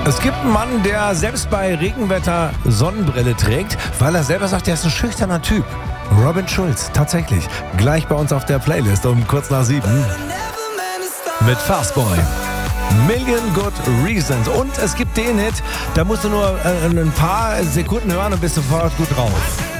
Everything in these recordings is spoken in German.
Es gibt einen Mann, der selbst bei Regenwetter Sonnenbrille trägt, weil er selber sagt, er ist ein schüchterner Typ. Robin Schulz, tatsächlich. Gleich bei uns auf der Playlist um kurz nach 7. Mit Fastboy. Million Good Reasons. Und es gibt den Hit, da musst du nur ein paar Sekunden hören und bist sofort gut drauf.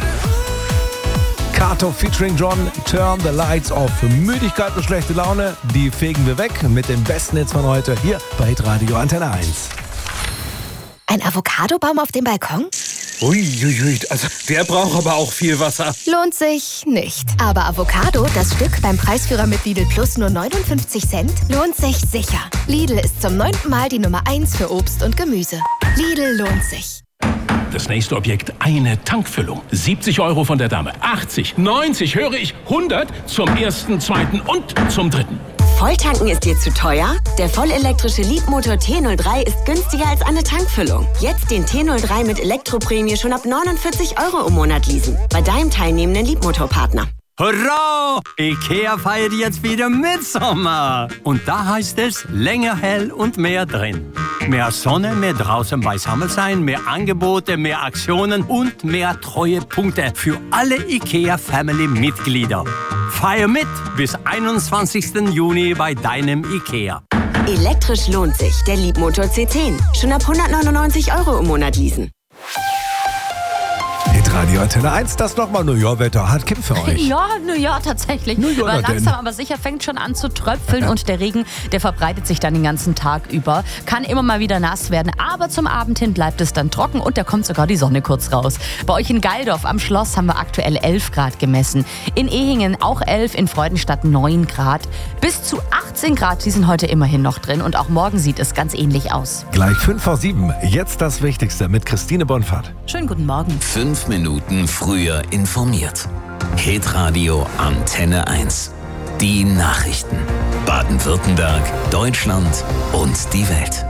Kato featuring John, Turn the Lights Off. Müdigkeit und schlechte Laune, die fegen wir weg mit den besten Hits von heute hier bei Hitradio Antenne 1. Ein Avocadobaum auf dem Balkon? Uiuiui, also der braucht aber auch viel Wasser. Lohnt sich nicht. Aber Avocado, das Stück beim Preisführer mit Lidl Plus nur 59 Cent, lohnt sich sicher. Lidl ist zum 9. Mal die Nummer 1 für Obst und Gemüse. Lidl lohnt sich. Das nächste Objekt, eine Tankfüllung. 70 € von der Dame, 80, 90, höre ich, 100 zum ersten, zweiten und zum dritten. Volltanken ist dir zu teuer? Der vollelektrische Leapmotor T03 ist günstiger als eine Tankfüllung. Jetzt den T03 mit Elektroprämie schon ab 49 € im Monat leasen. Bei deinem teilnehmenden Leapmotor-Partner. Hurra! IKEA feiert jetzt wieder Mitsommer. Und da heißt es, länger hell und mehr drin. Mehr Sonne, mehr draußen beisammen sein, mehr Angebote, mehr Aktionen und mehr Treuepunkte für alle IKEA-Family-Mitglieder. Feier mit bis 21. Juni bei deinem IKEA. Elektrisch lohnt sich. Der Leapmotor C10. Schon ab 199 € im Monat leasen. Radio Antenne 1, das nochmal New York-Wetter hat Kim für euch. Ja, New York tatsächlich. New York, aber langsam, aber sicher fängt schon an zu tröpfeln und der Regen, der verbreitet sich dann den ganzen Tag über. Kann immer mal wieder nass werden, aber zum Abend hin bleibt es dann trocken und da kommt sogar die Sonne kurz raus. Bei euch in Geildorf am Schloss haben wir aktuell 11 Grad gemessen. In Ehingen auch 11, in Freudenstadt 9 Grad. Bis zu 18 Grad, die sind heute immerhin noch drin und auch morgen sieht es ganz ähnlich aus. Gleich 5 vor 7, jetzt das Wichtigste mit Christine Bonfart. Schönen guten Morgen. 5 Minuten früher informiert. Hitradio Antenne 1. Die Nachrichten. Baden-Württemberg, Deutschland und die Welt.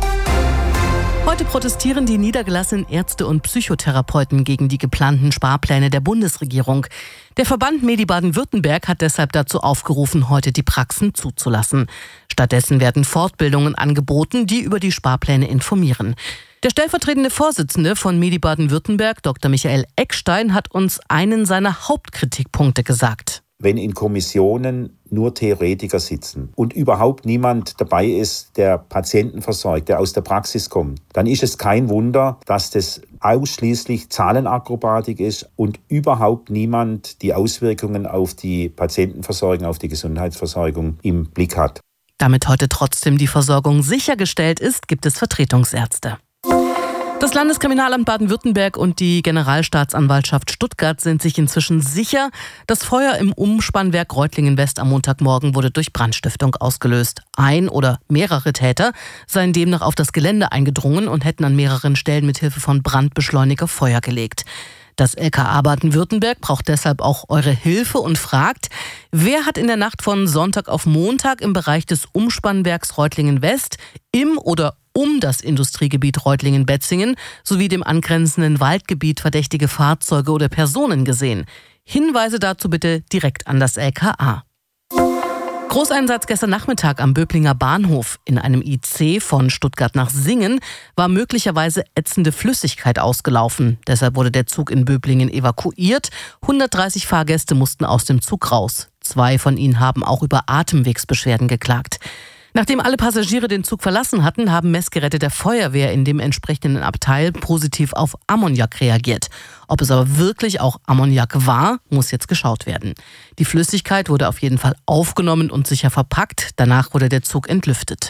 Heute protestieren die niedergelassenen Ärzte und Psychotherapeuten gegen die geplanten Sparpläne der Bundesregierung. Der Verband Medi Baden-Württemberg hat deshalb dazu aufgerufen, heute die Praxen zuzulassen. Stattdessen werden Fortbildungen angeboten, die über die Sparpläne informieren. Der stellvertretende Vorsitzende von Medi Baden-Württemberg, Dr. Michael Eckstein, hat uns einen seiner Hauptkritikpunkte gesagt. Wenn in Kommissionen nur Theoretiker sitzen und überhaupt niemand dabei ist, der Patienten versorgt, der aus der Praxis kommt, dann ist es kein Wunder, dass das ausschließlich Zahlenakrobatik ist und überhaupt niemand die Auswirkungen auf die Patientenversorgung, auf die Gesundheitsversorgung im Blick hat. Damit heute trotzdem die Versorgung sichergestellt ist, gibt es Vertretungsärzte. Das Landeskriminalamt Baden-Württemberg und die Generalstaatsanwaltschaft Stuttgart sind sich inzwischen sicher, das Feuer im Umspannwerk Reutlingen-West am Montagmorgen wurde durch Brandstiftung ausgelöst. Ein oder mehrere Täter seien demnach auf das Gelände eingedrungen und hätten an mehreren Stellen mit Hilfe von Brandbeschleuniger Feuer gelegt. Das LKA Baden-Württemberg braucht deshalb auch eure Hilfe und fragt, wer hat in der Nacht von Sonntag auf Montag im Bereich des Umspannwerks Reutlingen-West im oder um das Industriegebiet Reutlingen-Betzingen sowie dem angrenzenden Waldgebiet verdächtige Fahrzeuge oder Personen gesehen? Hinweise dazu bitte direkt an das LKA. Großeinsatz gestern Nachmittag am Böblinger Bahnhof. In einem IC von Stuttgart nach Singen war möglicherweise ätzende Flüssigkeit ausgelaufen. Deshalb wurde der Zug in Böblingen evakuiert. 130 Fahrgäste mussten aus dem Zug raus. 2 von ihnen haben auch über Atemwegsbeschwerden geklagt. Nachdem alle Passagiere den Zug verlassen hatten, haben Messgeräte der Feuerwehr in dem entsprechenden Abteil positiv auf Ammoniak reagiert. Ob es aber wirklich auch Ammoniak war, muss jetzt geschaut werden. Die Flüssigkeit wurde auf jeden Fall aufgenommen und sicher verpackt. Danach wurde der Zug entlüftet.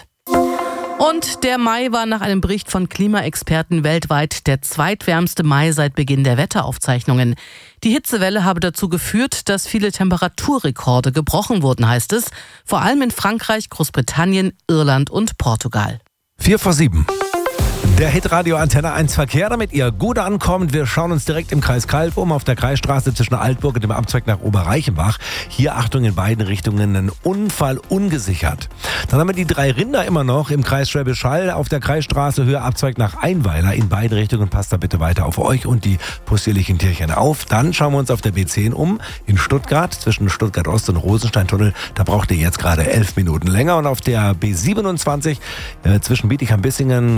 Und der Mai war nach einem Bericht von Klimaexperten weltweit der zweitwärmste Mai seit Beginn der Wetteraufzeichnungen. Die Hitzewelle habe dazu geführt, dass viele Temperaturrekorde gebrochen wurden, heißt es. Vor allem in Frankreich, Großbritannien, Irland und Portugal. 4 vor 7. Der Hitradio Antenne 1 Verkehr, damit ihr gut ankommt. Wir schauen uns direkt im Kreis Calw um, auf der Kreisstraße zwischen Altburg und dem Abzweig nach Oberreichenbach. Hier, Achtung, in beiden Richtungen ein Unfall ungesichert. Dann haben wir die 3 Rinder immer noch im Kreis Schwäbisch Hall auf der Kreisstraße, Höhe Abzweig nach Einweiler. In beiden Richtungen passt da bitte weiter auf euch und die possierlichen Tierchen auf. Dann schauen wir uns auf der B10 um, in Stuttgart, zwischen Stuttgart Ost und Rosensteintunnel. Da braucht ihr jetzt gerade 11 Minuten länger. Und auf der B27 zwischen Bietigheim-Bissingen